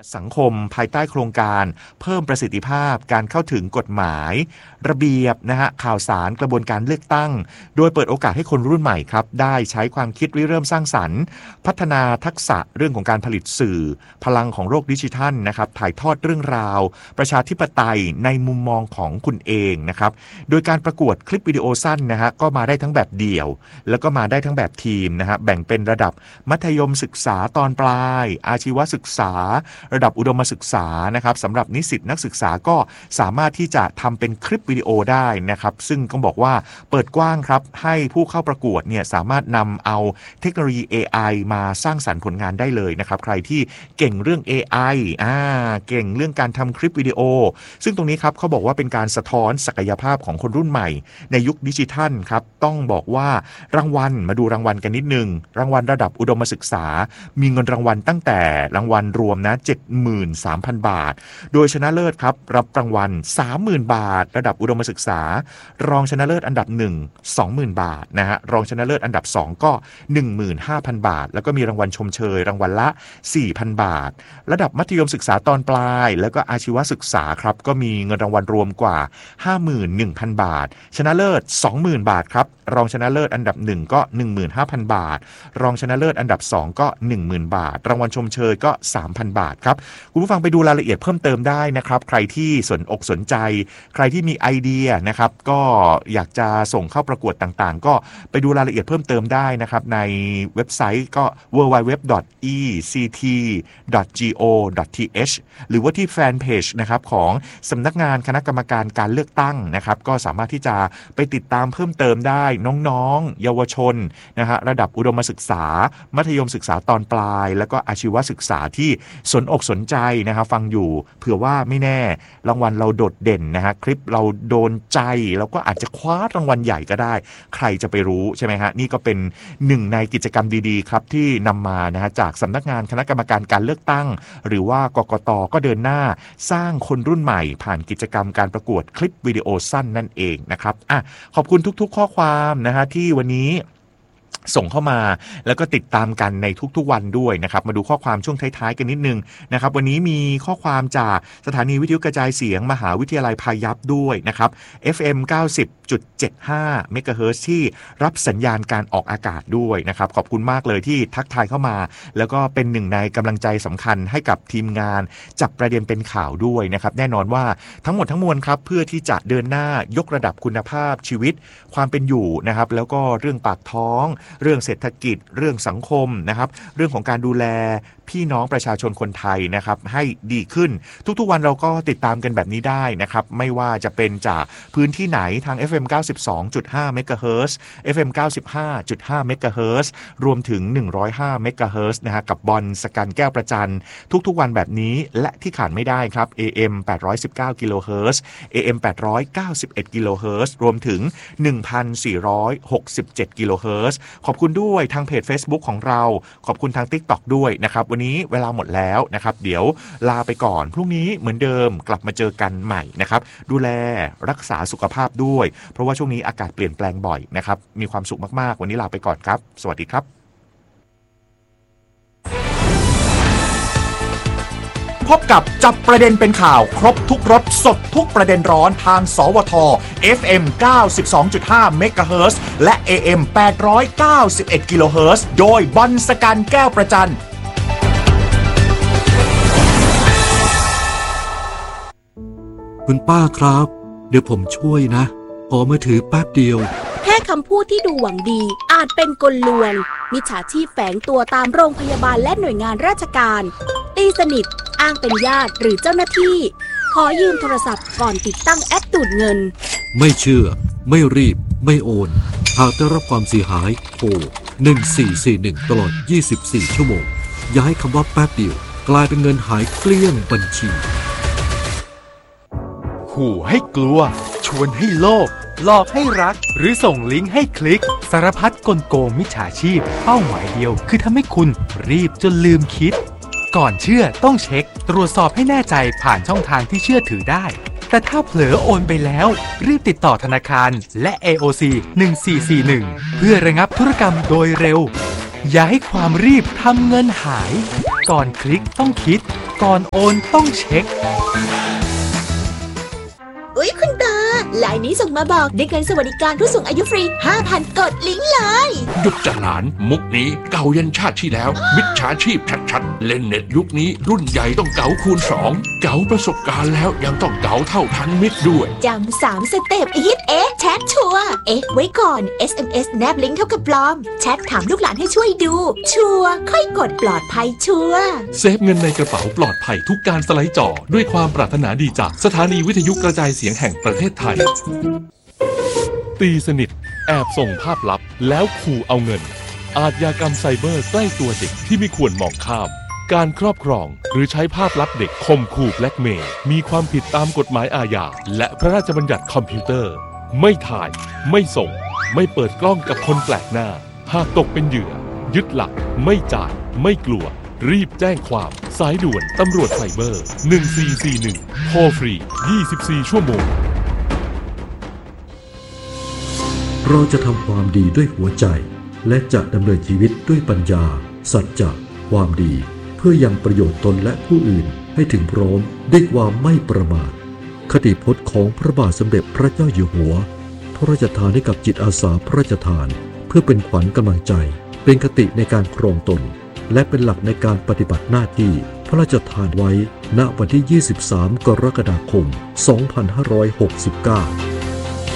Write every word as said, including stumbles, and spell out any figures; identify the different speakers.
Speaker 1: สังคมภายใต้โครงการเพิ่มประสิทธิภาพการเข้าถึงกฎหมายระเบียบนะฮะข่าวสารกระบวนการเลือกตั้งโดยเปิดโอกาสให้คนรุ่นใหม่ครับได้ใช้ความคิดริเริ่มสร้างสรรค์พัฒนาทักษะเรื่องของการผลิตสื่อพลังของโลกดิจิทัลนะครับถ่ายทอดเรื่องราวประชาธิปไตยในมุมมองของคุณเองนะครับโดยการประกวดคลิปวิดีโอสั้นนะฮะก็มาได้ทั้งแบบเดี่ยวแล้วก็มาได้ทั้งแบบทีมนะฮะแบ่งเป็นระดับมัธยมศึกษาตอนปลายอาชีวศึกษาระดับอุดมศึกษานะครับสำหรับนิสิตนักศึกษาก็สามารถที่จะทำเป็นคลิปวิดีโอได้นะครับซึ่งก็บอกว่าเปิดกว้างครับให้ผู้เข้าประกวดเนี่ยสามารถนำเอาเทคโนโลยี เอ ไอ มาสร้างสรรค์ผลงานได้เลยนะครับใครที่เก่งเรื่อง เอ ไอ อ่าเก่งเรื่องการทำคลิปวิดีโอซึ่งตรงนี้ครับเขาบอกว่าเป็นการสะท้อนศักยภาพของคนรุ่นใหม่ในยุคดิจิทัลครับต้องบอกว่ารางวัลมาดูรางวัลกันนิดนึงรางวัลระดับอุดมศึกษามีเงินรางวัลตั้งแต่รางวัลรวมนะ เจ็ดหมื่นสามพัน บาทโดยชนะเลิศครับรับรางวัล สามหมื่น บาทระดับอุดมศึกษารองชนะเลิศอันดับหนึ่ง สองหมื่น บาทนะฮะรองชนะเลิศอันดับสองก็ หนึ่งหมื่นห้าพัน บาทแล้วก็มีรางวัลชมเชยรางวัลละ สี่พัน บาทระดับมัธยมศึกษาตอนปลายแล้วก็อาชีวศึกษาครับก็มีเงินรางวัลรวมกว่า ห้าหมื่นหนึ่งพัน บาทชนะเลิศ สองหมื่น บาทครับรองชนะเลิศอันดับหนึ่งก็ หนึ่งหมื่นห้าพัน บาทรองชนะเลิศอันดับสองก็ หนึ่งหมื่น บาทรางวัลชมเชยก็ สามพัน บาทครับคุณผู้ฟังไปดูรายละเอียดเพิ่มเติมได้นะครับใครที่สนอกสนใจใครที่มีไอเดียนะครับก็อยากจะส่งเข้าประกวดต่างๆก็ไปดูรายละเอียดเพิ่มเติมได้นะครับในเว็บไซต์ก็ ดับเบิลยู ดับเบิลยู ดับเบิลยู ดอท อี ซี ที ดอท จี โอ ดอท ที เอช หรือว่าที่แฟนเพจนะครับของสำนักงานคณะกรรมการการเลือกตั้งนะครับก็สามารถที่จะไปติดตามเพิ่มเติมได้น้องๆเยาวชนนะฮะระดับอุดมศึกษามัธยมศึกษาตอนปลายแล้วก็อาชีวศึกษาที่สนอกสนใจนะฮะฟังอยู่เผื่อว่าไม่แน่รางวัลเราโดดเด่นนะฮะคลิปเราโดนใจเราก็อาจจะคว้ารางวัลใหญ่ก็ได้ใครจะไปรู้ใช่ไหมฮะนี่ก็เป็นหนึ่งในกิจกรรมดีๆครับที่นำมานะฮะจากสำนักงานคณะกรรมการการเลือกตั้งหรือว่ากกต.ก็เดินหน้าสร้างคนรุ่นใหม่ผ่านกิจกรรมการประกวดคลิปวิดีโอสั้นนั่นเองนะครับอ่ะขอบคุณทุกๆข้อความนะฮะที่วันนี้ส่งเข้ามาแล้วก็ติดตามกันในทุกๆวันด้วยนะครับมาดูข้อความช่วงท้ายๆกันนิดนึงนะครับวันนี้มีข้อความจากสถานีวิทยุกระจายเสียงมหาวิทยาลัยพายัพด้วยนะครับ เอฟ เอ็ม เก้าสิบจุดเจ็ดห้า เมกะเฮิรตซ์ที่รับสัญญาณการออกอากาศด้วยนะครับขอบคุณมากเลยที่ทักทายเข้ามาแล้วก็เป็นหนึ่งในกำลังใจสำคัญให้กับทีมงานจับประเด็นเป็นข่าวด้วยนะครับแน่นอนว่าทั้งหมดทั้งมวลครับเพื่อที่จะเดินหน้ายกระดับคุณภาพชีวิตความเป็นอยู่นะครับแล้วก็เรื่องปากท้องเรื่องเศรษฐกิจเรื่องสังคมนะครับเรื่องของการดูแลพี่น้องประชาชนคนไทยนะครับให้ดีขึ้นทุกๆวันเราก็ติดตามกันแบบนี้ได้นะครับไม่ว่าจะเป็นจากพื้นที่ไหนทาง เอฟ เอ็ม เก้าสิบสองจุดห้า เมกะเฮิรตซ์ เอฟ เอ็ม เก้าสิบห้าจุดห้า เมกะเฮิรตซ์รวมถึงหนึ่งร้อยห้าเมกะเฮิรตซ์นะฮะกับบอลสกันแก้วประจันทุกๆวันแบบนี้และที่ขาดไม่ได้ครับ เอ เอ็ม แปดร้อยสิบเก้ากิโลเฮิรตซ์ เอ เอ็ม แปดร้อยเก้าสิบเอ็ดกิโลเฮิรตซ์รวมถึง หนึ่งพันสี่ร้อยหกสิบเจ็ดกิโลเฮิรตซ์ขอบคุณด้วยทางเพจ Facebook ของเราขอบคุณทาง TikTok ด้วยนะครับวันนี้เวลาหมดแล้วนะครับเดี๋ยวลาไปก่อนพรุ่งนี้เหมือนเดิมกลับมาเจอกันใหม่นะครับดูแลรักษาสุขภาพด้วยเพราะว่าช่วงนี้อากาศเปลี่ยนแปลงบ่อยนะครับมีความสุขมากๆวันนี้ลาไปก่อนครับสวัสดีครับพบกับจับประเด็นเป็นข่าวครบทุกรสสดทุกประเด็นร้อนทางสวท เอฟ เอ็ม เก้าสิบสองจุดห้า เมกะเฮิรตซ์และ เอ เอ็ม แปดร้อยเก้าสิบเอ็ดกิโลเฮิรตซ์โดยบอลสกันแก้วประจัน
Speaker 2: คุณป้าครับเดี๋ยวผมช่วยนะขอมือถือแป๊บเดียว
Speaker 3: แค่คำพูดที่ดูหวังดีอาจเป็นกลลวงมิจฉาชีพแฝงตัวตามโรงพยาบาลและหน่วยงานราชการตีสนิทอ้างเป็นญาติหรือเจ้าหน้าที่ขอยืมโทรศัพท์ก่อนติดตั้งแอปดูดเงิน
Speaker 2: ไม่เชื่อไม่รีบไม่โอนหากได้รับความเสียหายโทรหนึ่งสี่สี่หนึ่งตลอดยี่สิบสี่ชั่วโมงอย่าให้คำว่าแป๊บเดียวกลายเป็นเงินหายเกลี้ยงบัญชี
Speaker 4: ขู่ให้กลัวชวนให้โลภหลอกให้รักหรือส่งลิงก์ให้คลิกสารพัดกลโกงมิจฉาชีพเป้าหมายเดียวคือทำให้คุณรีบจนลืมคิดก่อนเชื่อต้องเช็คตรวจสอบให้แน่ใจผ่านช่องทางที่เชื่อถือได้แต่ถ้าเผลอโอนไปแล้วรีบติดต่อธนาคารและ เอ โอ ซี หนึ่งสี่สี่หนึ่งเพื่อระงับธุรกรรมโดยเร็วอย่าให้ความรีบทำเงินหายก่อนคลิกต้องคิดก่อนโอนต้องเช็ค
Speaker 3: อุ๊ยคุณตาไลน์นี้ส่งมาบอกได้เงินสวัสดิการผู้สูงอายุฟรี ห้าพัน กดลิงก์เลย
Speaker 5: หยุดจะหลานมุกนี้เก่ายันชาติที่แล้วมิจฉาชีพชัดๆเล่นเน็ตยุคนี้รุ่นใหญ่ต้องเก๋าคูณสองเก๋าประสบการณ์แล้วยังต้องเก๋าเท่าทันมิตรด้วย
Speaker 3: จำสามสเต็ปฮิตเอ๊ะแชทชัวเอ๊ะไว้ก่อน เอส เอ็ม เอส แนบลิงก์เท่ากับปลอมแชทถามลูกหลานให้ช่วยดูชัวค่อยกดปลอดภัยชัว
Speaker 6: เซฟเงินในกระเป๋าปลอดภัยทุกการสไลด์จอด้วยความปรารถนาดีจากสถานีวิทยุกระจายเสียงแห่งประเทศไทยตีสนิทแอบส่งภาพลับแล้วขู่เอาเงินอาชญากรรมไซเบอร์ใกล้ตัวเด็กที่ไม่ควรมองข้ามการครอบครองหรือใช้ภาพลับเด็กข่มขู่แบล็กเมย์มีความผิดตามกฎหมายอาญาและพระราชบัญญัติคอมพิวเตอร์ไม่ถ่ายไม่ส่งไม่เปิดกล้องกับคนแปลกหน้าหากตกเป็นเหยื่อยึดหลักไม่จ่ายไม่กลัวรีบแจ้งความสายด่วนตำรวจไซเบอร์หนึ่งสี่สี่หนึ่งโทรฟรียี่สิบสี่ชั่วโมง
Speaker 2: เราจะทำความดีด้วยหัวใจและจะดำเนินชีวิตด้วยปัญญาสัจจะความดีเพื่อยังประโยชน์ตนและผู้อื่นให้ถึงพร้อมด้วยความไม่ประมาทคติพจน์ของพระบาทสมเด็จพระเจ้าอยู่หัวพระราชทานให้กับจิตอาสาพระราชทานเพื่อเป็นขวัญกำลังใจเป็นคติในการครองตนและเป็นหลักในการปฏิบัติหน้าที่พระราชทานไว้ณวันที่ยี่สิบสามกรกฎาคมสองพันห้าร้อยหกสิบเก้า